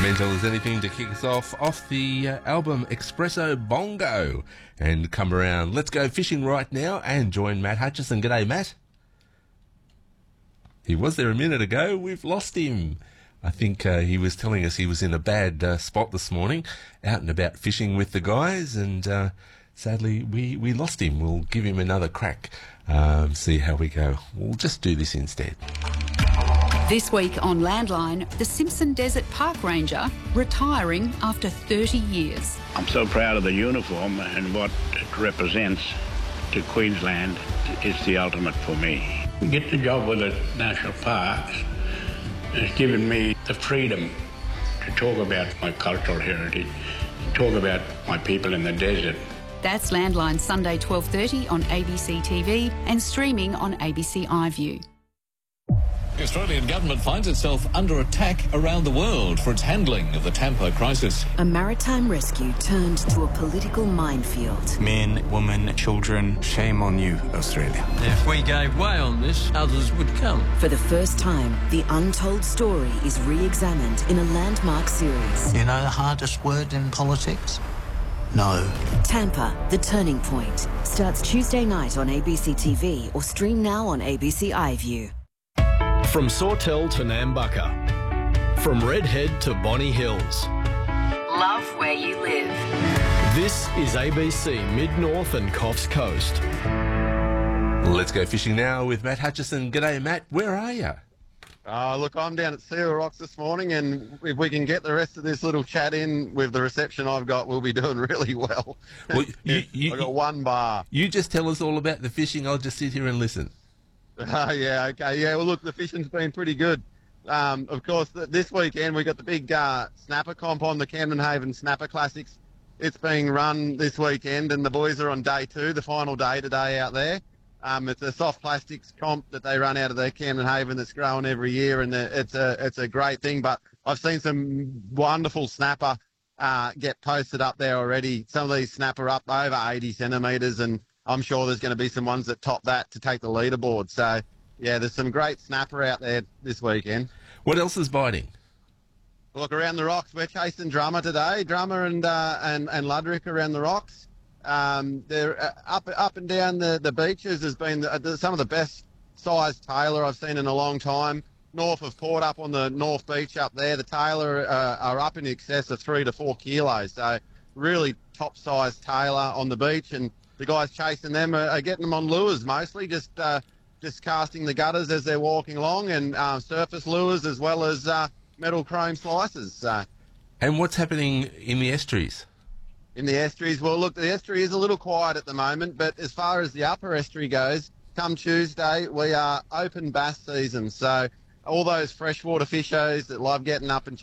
Mental as anything to kick us off the album Espresso Bongo, and come around. Let's go fishing right now and join Matt Hutchison. G'day, Matt. He was there a minute ago. We've lost him. I think he was telling us he was in a bad spot this morning, out and about fishing with the guys, and sadly we lost him. We'll give him another crack, see how we go. We'll just do this instead. This week on Landline, the Simpson Desert Park Ranger retiring after 30 years. I'm so proud of the uniform and what it represents to Queensland. It's the ultimate for me. To get the job with the national parks has given me the freedom to talk about my cultural heritage, to talk about my people in the desert. That's Landline, Sunday 12:30 on ABC TV and streaming on ABC iView. The Australian government finds itself under attack around the world for its handling of the Tampa crisis. A maritime rescue turned to a political minefield. Men, women, children, shame on you, Australia. If we gave way on this, others would come. For the first time, the untold story is re-examined in a landmark series. You know the hardest word in politics? No. Tampa, The Turning Point, starts Tuesday night on ABC TV or stream now on ABC iView. From Sawtell to Nambucca, from Redhead to Bonny Hills. Love where you live. This is ABC Mid-North and Coffs Coast. Let's go fishing now with Matt Hutchison. G'day, Matt. Where are you? Look, I'm down at Seal Rocks this morning, and if we can get the rest of this little chat in with the reception I've got, we'll be doing really well. I've got one bar. You just tell us all about the fishing. I'll just sit here and listen. Yeah, okay. Yeah, well, look, the fishing's been pretty good. Of course, this weekend we got the big snapper comp on, the Camden Haven Snapper Classics. It's being run this weekend, and the boys are on day 2, the final day today out there. It's a soft plastics comp that they run out of their Camden Haven that's growing every year, and it's a great thing. But I've seen some wonderful snapper get posted up there already. Some of these snapper up over 80 centimetres, and I'm sure there's going to be some ones that top that to take the leaderboard. So, yeah, there's some great snapper out there this weekend. What else is biting? Look, around the rocks, we're chasing drummer today. Drummer and Ludrick around the rocks. They're up and down the beaches has been some of the best sized tailor I've seen in a long time. North of Port, up on the North Beach up there, the tailor are up in excess of 3 to 4 kilos. So really top sized tailor on the beach, and the guys chasing them are getting them on lures mostly, just casting the gutters as they're walking along, and surface lures as well as metal chrome slices. And what's happening in the estuaries? In the estuaries, well, look, the estuary is a little quiet at the moment, but as far as the upper estuary goes, come Tuesday, we are open bass season. So all those freshwater fishers that love getting up and